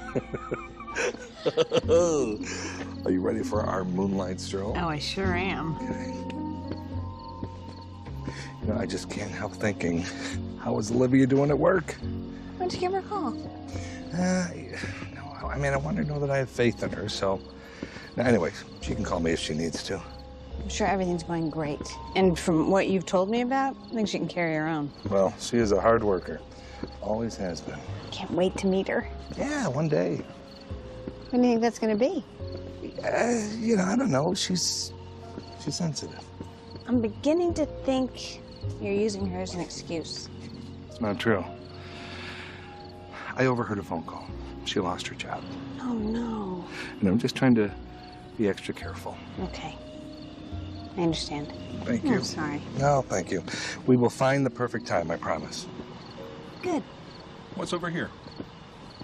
Are you ready for our moonlight stroll? Oh, I sure am. Okay. You know, I just can't help thinking, how is Olivia doing at work? Why don't you give her a call? No, I mean, I want her to know that I have faith in her, so... Now, anyways, she can call me if she needs to. I'm sure everything's going great. And from what you've told me about, I think she can carry her own. Well, she is a hard worker. Always has been. Can't wait to meet her. Yeah, one day. When do you think that's going to be? You know, I don't know. She's sensitive. I'm beginning to think you're using her as an excuse. It's not true. I overheard a phone call. She lost her job. Oh, no. And I'm just trying to be extra careful. Okay. I understand. Thank you. I'm sorry. No, thank you. We will find the perfect time, I promise. Good. What's over here?